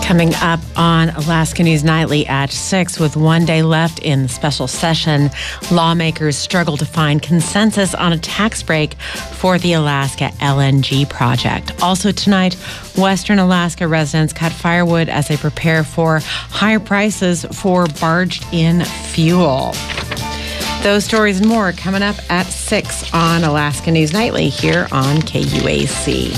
Coming up on Alaska News Nightly at 6, with one day left in the special session, lawmakers struggle to find consensus on a tax break for the Alaska LNG project. Also tonight, Western Alaska residents cut firewood as they prepare for higher prices for barged-in fuel. Those stories and more coming up at 6 on Alaska News Nightly here on KUAC.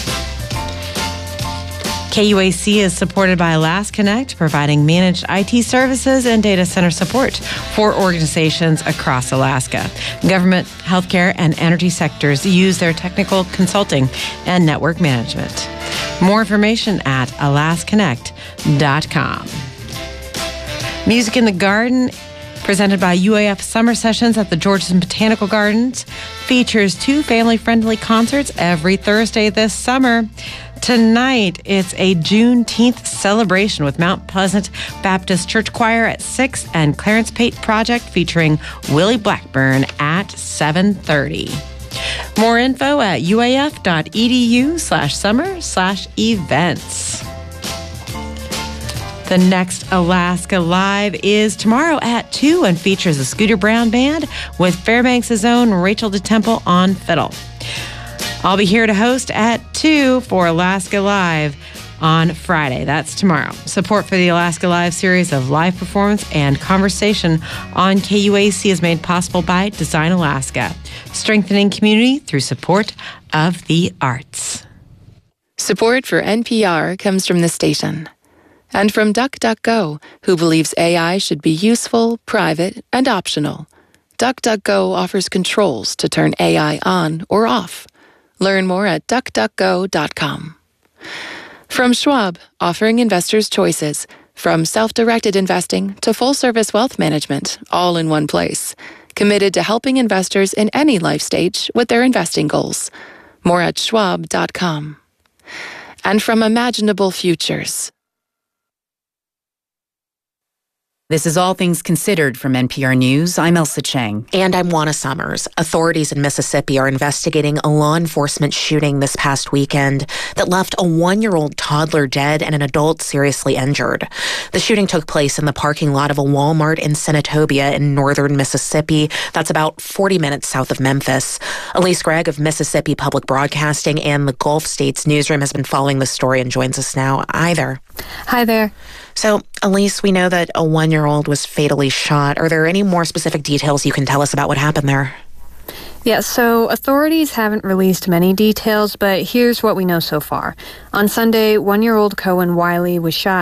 KUAC is supported by AlaskaConnect, providing managed IT services and data center support for organizations across Alaska. Government, healthcare, and energy sectors use their technical consulting and network management. More information at alaskaconnect.com. Music in the Garden, presented by UAF Summer Sessions at the Georgeton Botanical Gardens, features 2 family-friendly concerts every Thursday this summer. Tonight, it's a Juneteenth celebration with Mount Pleasant Baptist Church Choir at 6 and Clarence Pate Project featuring Willie Blackburn at 7:30. More info at uaf.edu/summer/events. The next Alaska Live is tomorrow at 2 and features the Scooter Brown Band with Fairbanks' own Rachel DeTemple on fiddle. I'll be here to host at 2 for Alaska Live on Friday. That's tomorrow. Support for the Alaska Live series of live performance and conversation on KUAC is made possible by Design Alaska, strengthening community through support of the arts. Support for NPR comes from the station and from DuckDuckGo, who believes AI should be useful, private, and optional. DuckDuckGo offers controls to turn AI on or off. Learn more at duckduckgo.com. From Schwab, offering investors choices, from self-directed investing to full-service wealth management, all in one place. Committed to helping investors in any life stage with their investing goals. More at schwab.com. And from Imaginable Futures. This is All Things Considered from NPR News. I'm Elsa Chang. And I'm Juana Summers. Authorities in Mississippi are investigating a law enforcement shooting this past weekend that left a 1-year-old toddler dead and an adult seriously injured. The shooting took place in the parking lot of a Walmart in Senatobia in northern Mississippi. That's about 40 minutes south of Memphis. Elise Gregg of Mississippi Public Broadcasting and the Gulf States newsroom has been following the story and joins us now. Hi there. Hi there. So, Elise, we know that a 1-year-old was fatally shot. Are there any more specific details you can tell us about what happened there? Yeah, so authorities haven't released many details, but here's what we know so far. On Sunday, 1-year-old Cohen Wiley was shot